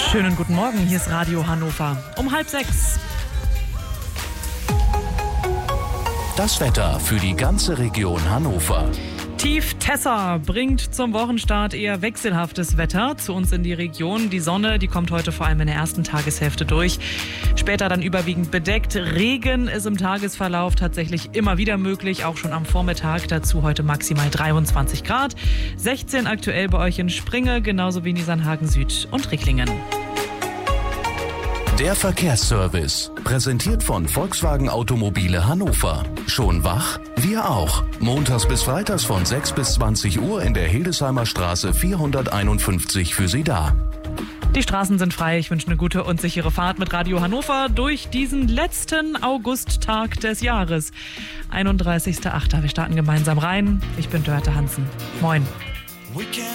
Schönen guten Morgen, hier ist Radio Hannover. Um 5:30. Das Wetter für die ganze Region Hannover. Tief Tessa bringt zum Wochenstart eher wechselhaftes Wetter zu uns in die Region. Die Sonne, die kommt heute vor allem in der ersten Tageshälfte durch. Später dann überwiegend bedeckt. Regen ist im Tagesverlauf tatsächlich immer wieder möglich, auch schon am Vormittag. Dazu heute maximal 23 Grad. 16 aktuell bei euch in Springe, genauso wie in Isernhagen Süd und Ricklingen. Der Verkehrsservice, präsentiert von Volkswagen Automobile Hannover. Schon wach? Wir auch. Montags bis freitags von 6 bis 20 Uhr in der Hildesheimer Straße 451 für Sie da. Die Straßen sind frei. Ich wünsche eine gute und sichere Fahrt mit Radio Hannover durch diesen letzten Augusttag des Jahres. 31.08. Wir starten gemeinsam rein. Ich bin Dörte Hansen. Moin.